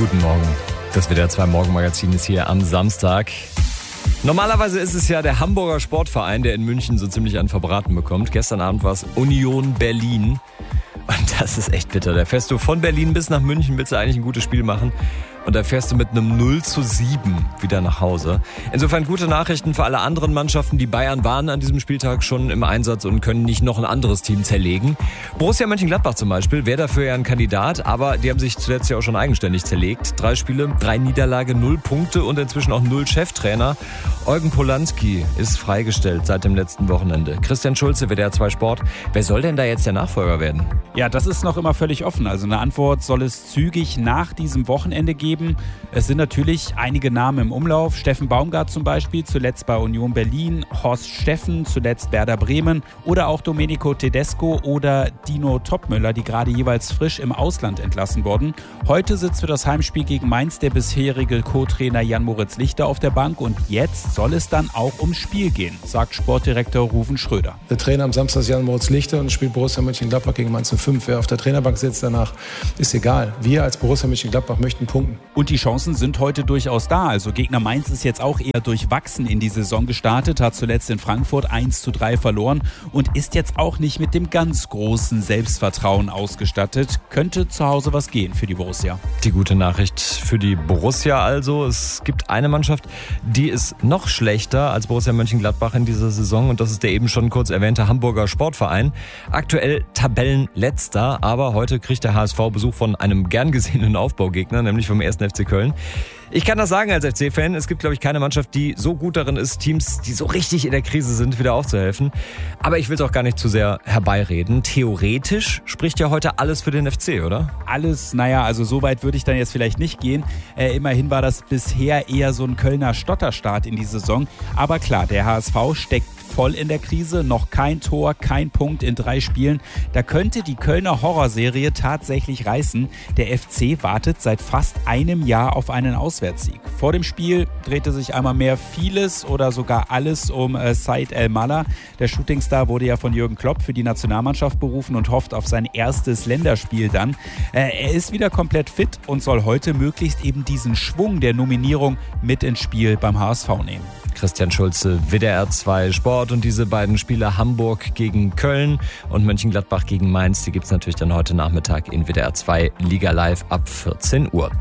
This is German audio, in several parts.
Guten Morgen. Das WDR 2 Morgenmagazin ist hier am Samstag. Normalerweise ist es ja der Hamburger Sportverein, der in München so ziemlich einen verbraten bekommt. Gestern Abend war es Union Berlin. Und das ist echt bitter. Da fährst du von Berlin bis nach München, willst du eigentlich ein gutes Spiel machen. Und da fährst du mit einem 0:7 wieder nach Hause. Insofern gute Nachrichten für alle anderen Mannschaften. Die Bayern waren an diesem Spieltag schon im Einsatz und können nicht noch ein anderes Team zerlegen. Borussia Mönchengladbach zum Beispiel wäre dafür ja ein Kandidat, aber die haben sich zuletzt ja auch schon eigenständig zerlegt. 3 Spiele, 3 Niederlage, 0 Punkte und inzwischen auch 0 Cheftrainer. Eugen Polanski ist freigestellt seit dem letzten Wochenende. Christian Schulze, WDR 2 Sport. Wer soll denn da jetzt der Nachfolger werden? Ja, das ist noch immer völlig offen. Also eine Antwort soll es zügig nach diesem Wochenende geben. Es sind natürlich einige Namen im Umlauf. Steffen Baumgart zum Beispiel, zuletzt bei Union Berlin. Horst Steffen, zuletzt Werder Bremen. Oder auch Domenico Tedesco oder Dino Topmöller, die gerade jeweils frisch im Ausland entlassen wurden. Heute sitzt für das Heimspiel gegen Mainz der bisherige Co-Trainer Jan-Moritz Lichter auf der Bank. Und jetzt soll es dann auch ums Spiel gehen, sagt Sportdirektor Ruven Schröder. Der Trainer am Samstag ist Jan-Moritz Lichter und spielt Borussia Mönchengladbach gegen Mainz 05. Wer auf der Trainerbank sitzt danach, ist egal. Wir als Borussia Mönchengladbach möchten punkten. Und die Chancen sind heute durchaus da. Also Gegner Mainz ist jetzt auch eher durchwachsen in die Saison gestartet, hat zuletzt in Frankfurt 1:3 verloren und ist jetzt auch nicht mit dem ganz großen Selbstvertrauen ausgestattet. Könnte zu Hause was gehen für die Borussia. Die gute Nachricht für die Borussia also. Es gibt eine Mannschaft, die ist noch schlechter als Borussia Mönchengladbach in dieser Saison und das ist der eben schon kurz erwähnte Hamburger Sportverein. Aktuell Tabellenletzter, aber heute kriegt der HSV Besuch von einem gern gesehenen Aufbaugegner, nämlich vom 1. FC Köln. Ich kann das sagen als FC-Fan, es gibt, glaube ich, keine Mannschaft, die so gut darin ist, Teams, die so richtig in der Krise sind, wieder aufzuhelfen. Aber ich will es auch gar nicht zu sehr herbeireden. Theoretisch spricht ja heute alles für den FC, oder? Alles, also so weit würde ich dann jetzt vielleicht nicht gehen. Immerhin war das bisher eher so ein Kölner Stotterstart in die Saison. Aber klar, der HSV steckt voll in der Krise, noch kein Tor, kein Punkt in 3 Spielen. Da könnte die Kölner Horrorserie tatsächlich reißen. Der FC wartet seit fast einem Jahr auf einen Auswärtssieg. Vor dem Spiel drehte sich einmal mehr vieles oder sogar alles um Said El-Mallah. Der Shootingstar wurde ja von Jürgen Klopp für die Nationalmannschaft berufen und hofft auf sein erstes Länderspiel dann. Er ist wieder komplett fit und soll heute möglichst eben diesen Schwung der Nominierung mit ins Spiel beim HSV nehmen. Christian Schulze, WDR 2 Sport und diese beiden Spiele Hamburg gegen Köln und Mönchengladbach gegen Mainz, die gibt es natürlich dann heute Nachmittag in WDR 2 Liga Live ab 14 Uhr.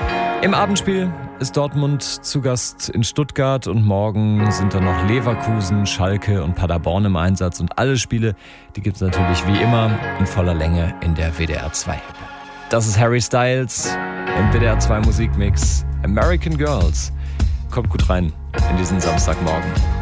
Im Abendspiel ist Dortmund zu Gast in Stuttgart und morgen sind dann noch Leverkusen, Schalke und Paderborn im Einsatz und alle Spiele, die gibt es natürlich wie immer in voller Länge in der WDR 2 App. Das ist Harry Styles im WDR 2 Musikmix American Girls. Kommt gut rein in diesen Samstagmorgen.